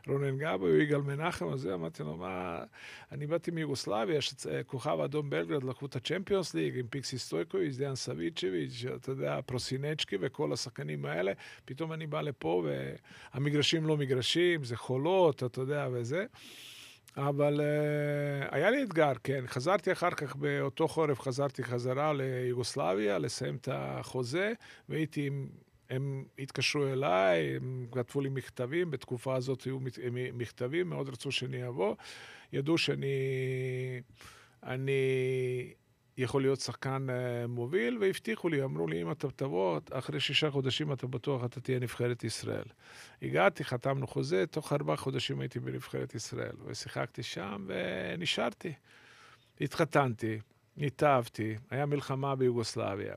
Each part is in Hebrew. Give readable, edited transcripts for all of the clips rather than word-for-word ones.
רונן גבו, יגאל מנחם, אז זה, אמרתי לו, מה, אני באתי מיוגוסלביה, כוכב האדום בלגרד לקחו את הצ'מפיונס ליג, עם פיקסי סטויקוביץ', דיאן סביצ'ביץ', אתה יודע, פרוסינצ'קי וכל השחקנים האלה, פתאום אני בא לפה, והמגרשים לא מגרשים, זה חולות, אתה יודע, וזה. אבל היה לי אתגר, כן. חזרתי אחר כך, באותו חורף חזרתי חזרה ליוגוסלביה, לסיים את החוזה, והייתי הם התקשרו אליי, הם כתבו לי מכתבים, בתקופה הזאת היו מכתבים, מאוד רצו שאני אבוא. ידעו אני יכול להיות שחקן מוביל, והבטיחו לי, אמרו לי, אם אתה תבוא, אחרי 6 חודשים אתה בטוח, אתה תהיה נבחרת ישראל. הגעתי, חתמנו חוזה, תוך 4 חודשים הייתי בנבחרת ישראל, ושיחקתי שם ונשארתי. התחתנתי, התאהבתי, היה מלחמה ביוגוסלביה.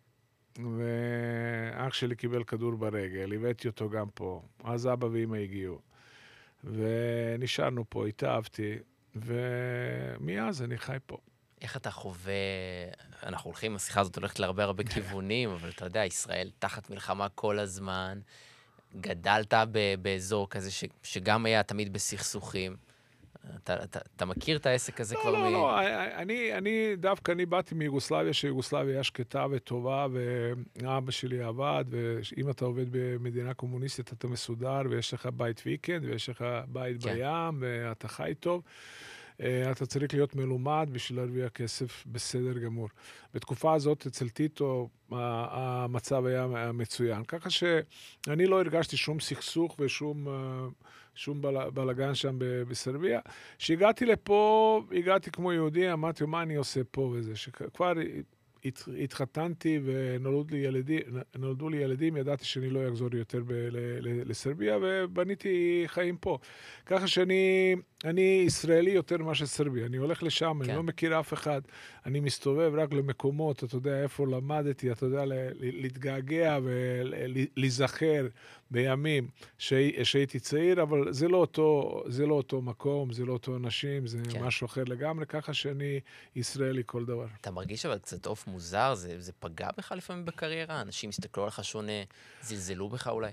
ואח שלי קיבל כדור ברגל, הבאתי אותו גם פה. אז אבא ואמא הגיעו. ונשארנו פה, התאהבתי, ומאז אני חי פה. איך אתה חווה, אנחנו הולכים, השיחה הזאת הולכת להרבה הרבה כיוונים, אבל אתה יודע, ישראל תחת מלחמה כל הזמן, גדלת באזור כזה שגם היה תמיד בסכסוכים. אתה מכיר את העסק הזה כבר? לא, אני דווקא באתי מיוגוסלביה, שיוגוסלביה היה שקטה וטובה, ואבא שלי עבד, ואם אתה עובד במדינה קומוניסטית, אתה מסודר, ויש לך בית ויקנד, ויש לך בית בים, ואתה חי טוב. אתה צריך להיות מלומד בשביל להרוויח כסף בסדר גמור. בתקופה הזאת, אצל טיטו, המצב היה מצוין. ככה שאני לא הרגשתי שום סכסוך ושום בלגן שם בסרביה. כשהגעתי לפה, הגעתי כמו יהודי, אמרתי, מה אני עושה פה וזה? שכבר התחתנתי ונולדו לי ילדים, ידעתי שאני לא אחזור יותר לסרביה, ובניתי חיים פה. ככה אני ישראלי יותר מאשר סרבי, אני הולך לשם, אני לא מכיר אף אחד, אני מסתובב רק למקומות, אתה יודע איפה למדתי, אתה יודע להתגעגע ולהיזכר בימים שהייתי צעיר, אבל זה לא אותו מקום, זה לא אותו אנשים, זה משהו אחר לגמרי, ככה שאני ישראלי כל דבר. אתה מרגיש אבל קצת אוף מוזר, זה פגע בך לפעמים בקריירה? אנשים הסתכלו עליך שונה, זלזלו בך אולי?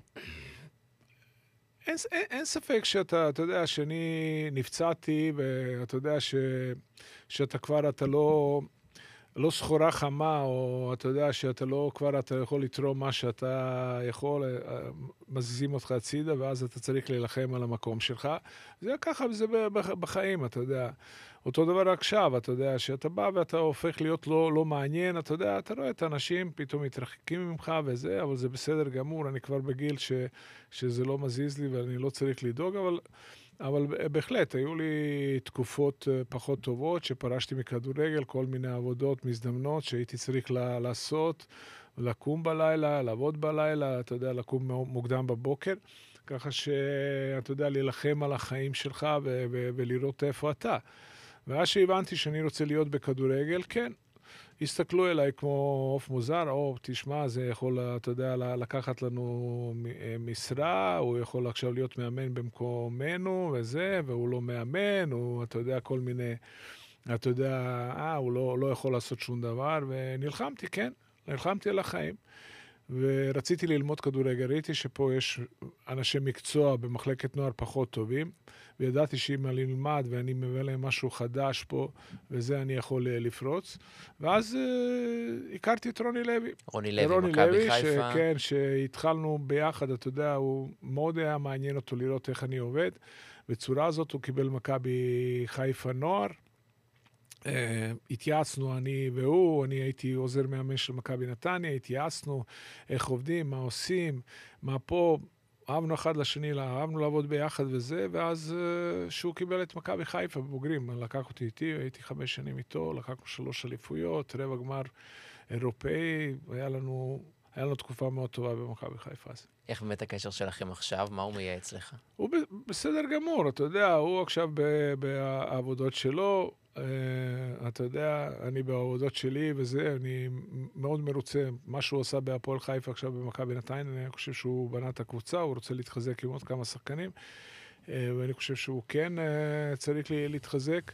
אין ספק שאתה יודע, שאני נפצעתי, ואתה יודע שאתה כבר, אתה לא סחורה חמה, או אתה יודע שאתה לא כבר, אתה יכול לתרום מה שאתה יכול, מזיזים אותך הצידה, ואז אתה צריך להילחם על המקום שלך. זה ככה, זה בחיים, אתה יודע. אותו דבר עכשיו, אתה יודע, שאתה בא ואתה הופך להיות לא מעניין, אתה יודע, אתה רואה את האנשים, פתאום מתרחקים ממך וזה, אבל זה בסדר גמור, אני כבר בגיל שזה לא מזיז לי ואני לא צריך לדאוג, אבל בהחלט, היו לי תקופות פחות טובות, שפרשתי מכדורגל, כל מיני עבודות מזדמנות שהייתי צריך לעשות, לקום בלילה, לעבוד בלילה, אתה יודע, לקום מוקדם בבוקר, ככה שאתה יודע, להילחם על החיים שלך ולראות איפה אתה. ואז שהבנתי שאני רוצה להיות בכדורגל, כן, הסתכלו אליי כמו אוף מוזר, או תשמע, זה יכול, אתה יודע, לקחת לנו משרה, הוא יכול עכשיו להיות מאמן במקומנו וזה, והוא לא מאמן, הוא, אתה יודע, כל מיני, אתה יודע, הוא לא יכול לעשות שום דבר, ונלחמתי, כן, נלחמתי על החיים. ורציתי ללמוד כדורגל, ראיתי שפה יש אנשי מקצוע במחלקת נוער פחות טובים, וידעתי שאם אני אלמד ואני מביא להם משהו חדש פה, וזה אני יכול לפרוץ. ואז הכרתי את רוני לוי. רוני לוי, מכבי חיפה. כן, שהתחלנו ביחד, אתה יודע, הוא מאוד היה מעניין אותו לראות איך אני עובד. בצורה הזאת הוא קיבל מכבי חיפה נוער. התייעצנו אני והוא, אני הייתי עוזר מאמן של מכבי נתניה, התייעצנו איך עובדים, מה עושים, מה פה, אהבנו אחד לשני, אהבנו לעבוד ביחד וזה, ואז שהוא קיבל את מכבי חיפה בבוגרים, לקח אותי איתי, הייתי 5 שנים איתו, לקחנו 3 אליפויות, רבע גמר אירופאי, היה לנו תקופה מאוד טובה במכבי חיפה. איך באמת הקשר שלכם עכשיו? מה הוא מייעץ לך? הוא בסדר גמור, אתה יודע, הוא עכשיו בעבודות שלו, אתה יודע, אני בעבודות שלי וזה, אני מאוד מרוצה. מה שהוא עשה בהפועל חיפה עכשיו במכבי נתניה, אני חושב שהוא בנה את הקבוצה, הוא רוצה להתחזק עם עוד כמה שחקנים, ואני חושב שהוא כן צריך להתחזק.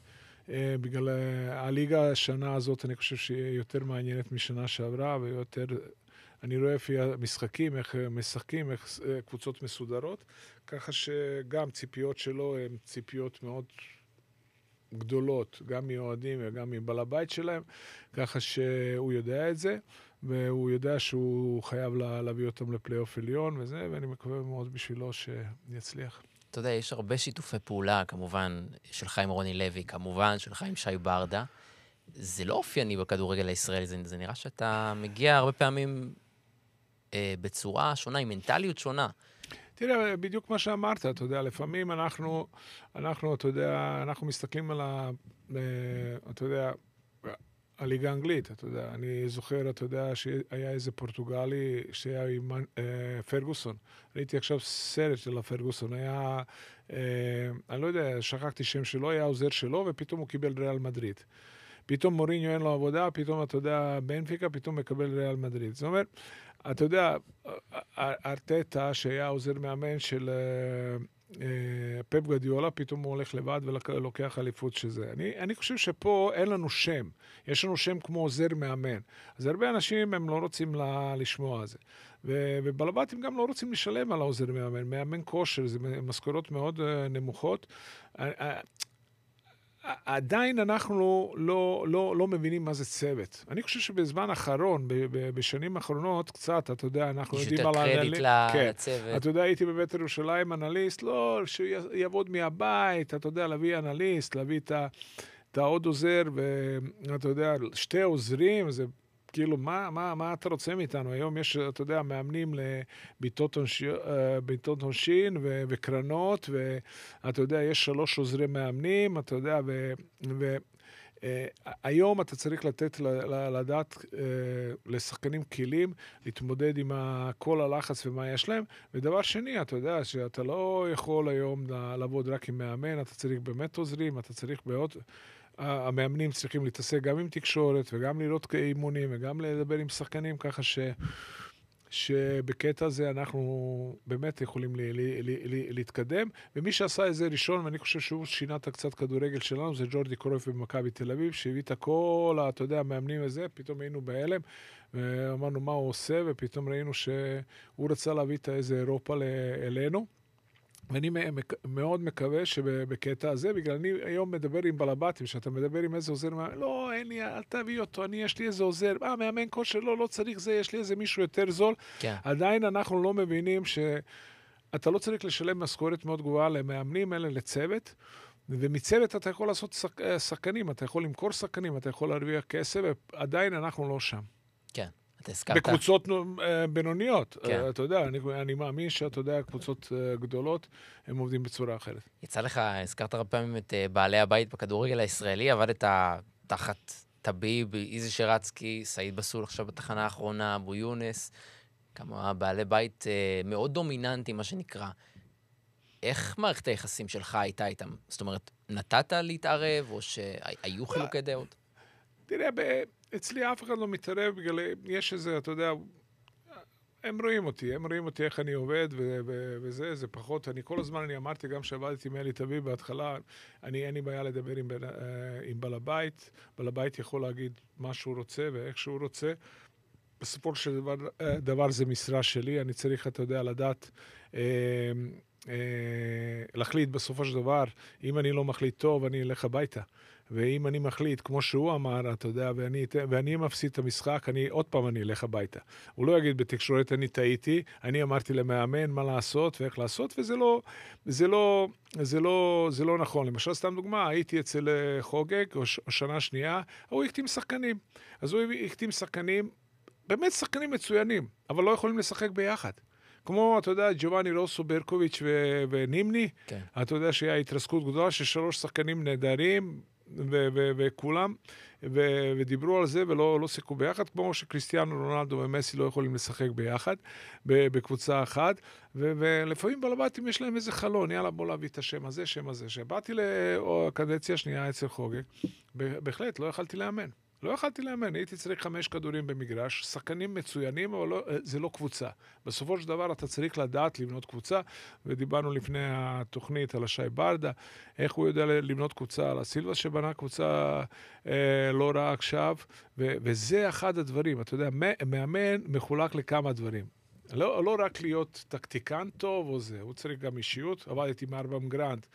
בגלל הליגה השנה הזאת, אני חושב שהיא יותר מעניינת משנה שעברה, ויותר אני רואה לפי המשחקים, איך משחקים, איך קבוצות מסודרות, ככה שגם ציפיות שלו הן ציפיות מאוד גדולות, גם מאוהדים וגם מבעל הבית שלהם, ככה שהוא יודע את זה, והוא יודע שהוא חייב להביא אותם לפלייאוף עליון וזה, ואני מקווה מאוד בשבילו שיצליח. אתה יודע, יש הרבה שיתופי פעולה, כמובן, שלך עם רוני לוי, כמובן, שלך עם שי ברדה. זה לא אופייני בכדורגל הישראלי, זה נראה שאתה מגיע הרבה פעמים בצורה שונה, עם מנטליות שונה. תראה, בדיוק מה שאמרת, אתה יודע, לפעמים אנחנו, אתה יודע, אנחנו מסתכלים על אתה יודע, הליגה האנגלית, אתה יודע, אני זוכר, אתה יודע, שהיה איזה פורטוגלי שהיה עם פרגוסון. ראיתי עכשיו סרט של הפרגוסון, היה, אני לא יודע, שכחתי שם שלו, היה עוזר שלו, ופתאום הוא קיבל ריאל מדריד. פתאום מוריניו אין לו עבודה, פתאום, אתה יודע, בנפיקה, פתאום מקבל ריאל מדריד. זאת אומרת, אתה יודע, ארטטה, שהיה עוזר מאמן של פפ גוארדיולה, פתאום הוא הולך לבד ולוקח אליפות שזה. אני חושב שפה אין לנו שם. יש לנו שם כמו עוזר מאמן. אז הרבה אנשים הם לא רוצים לשמוע על זה. ובלבטים גם לא רוצים לשלם על העוזר מאמן. מאמן כושר, זה משכורות מאוד נמוכות. עדיין אנחנו לא מבינים מה זה צוות. אני חושב שבזמן האחרון, בשנים האחרונות, קצת, אתה יודע, אנחנו יודעים על קרדיט לצוות. אתה יודע, הייתי בבית ירושלים אנליסט, לא, שיעבוד מהבית, אתה יודע, להביא אנליסט, להביא את העוד עוזר, ואתה יודע, שתי עוזרים, זה כאילו, מה אתה רוצה מאיתנו? היום יש, אתה יודע, מאמנים לביתות עונשין וקרנות, ואתה יודע, יש 3 עוזרי מאמנים, אתה יודע, היום אתה צריך לתת, לדעת לשחקנים כלים, להתמודד עם כל הלחץ ומה יש להם. ודבר שני, אתה יודע, שאתה לא יכול היום לעבוד רק עם מאמן, אתה צריך באמת עוזרים, אתה צריך בעוד... המאמנים צריכים להתעסק גם עם תקשורת וגם לראות אימונים וגם לדבר עם שחקנים, ככה שבקטע הזה אנחנו באמת יכולים להתקדם. ומי שעשה את זה ראשון, ואני חושב שהוא שינה את קצת כדורגל שלנו, זה ג'ורדי קרויף במכבי תל אביב, שהביא את כל, אתה יודע, המאמנים הזה, פתאום היינו בהלם, ואמרנו מה הוא עושה, ופתאום ראינו שהוא רצה להביא את איזה אירופה אלינו. ואני מאוד מקווה שבקטע הזה, בגלל אני היום מדבר עם בלבטים, שאתה מדבר עם איזה עוזר, לא, אין לי, אל תביא אותו, יש לי איזה עוזר, מאמן כושר, לא צריך זה, יש לי איזה מישהו יותר זול. כן. עדיין אנחנו לא מבינים שאתה לא צריך לשלם משכורת מאוד גבוהה למאמנים, אלא לצוות, ומצוות אתה יכול לעשות שחקנים, אתה יכול למכור שחקנים, אתה יכול להרוויח כסף, ועדיין אנחנו לא שם. כן. בקבוצות בינוניות. אתה יודע, אני מאמין שאתה יודע, קבוצות גדולות, הם עובדים בצורה אחרת. יצא לך, הזכרת הרבה פעמים את בעלי הבית בכדורגל הישראלי, עבדת תחת טביב, איזי שרצקי, סעיד בסול עכשיו בתחנה האחרונה, אבו יונס, כמה בעלי בית מאוד דומיננטי, מה שנקרא. איך מערכת היחסים שלך הייתה איתם? זאת אומרת, נתת להתערב, או שהיו חילוקי דעות? תראה, אצלי אף אחד לא מתערב, בגלל יש איזה, אתה יודע, הם רואים אותי איך אני עובד, וזה, זה פחות, אני כל הזמן, אני אמרתי גם שעבדתי עם אלי טביב בהתחלה, אין לי בעיה לדבר עם בעל הבית, בעל הבית יכול להגיד מה שהוא רוצה ואיך שהוא רוצה, בסופו של דבר זה משרה שלי, אני צריך, אתה יודע, לדעת, להחליט בסופו של דבר, אם אני לא מחליט טוב, אני אלך הביתה. ואם אני מחליט, כמו שהוא אמר, אתה יודע, ואני מפסיד את המשחק, עוד פעם אני אלך הביתה. הוא לא יגיד בתקשורת, אני טעיתי, אני אמרתי למאמן מה לעשות ואיך לעשות, וזה לא נכון. למשל, סתם דוגמה, הייתי אצל חוגג, או שנה שנייה, הוא החתים שחקנים. אז הוא החתים שחקנים, באמת שחקנים מצוינים, אבל לא יכולים לשחק ביחד. כמו, אתה יודע, ג'ובאני רוסו, ברקוביץ' ונימני, כן. אתה יודע שהיה התרסקות גדולה, ששלוש שחקנים נהדרים, וכולם, ודיברו על זה ולא שיחקו ביחד, כמו שקריסטיאנו רונלדו ומסי לא יכולים לשחק ביחד, בקבוצה אחת, ולפעמים בלבטים יש להם איזה חלון, יאללה בוא להביא את השם הזה, שם הזה. שבאתי לקדנציה שנייה אצל חוגג, בהחלט לא יכלתי לאמן. לא יכלתי לאמן, הייתי צריך 5 כדורים במגרש, שחקנים מצוינים, אבל לא, זה לא קבוצה. בסופו של דבר אתה צריך לדעת לבנות קבוצה, ודיברנו לפני התוכנית על השי ברדה, איך הוא יודע לבנות קבוצה, על הסילבה שבנה קבוצה לא רע עכשיו, וזה אחד הדברים, אתה יודע, מאמן מחולק לכמה דברים. לא רק להיות טקטיקן טוב או זה, הוא צריך גם אישיות, עבדתי עם ארבם גרנד,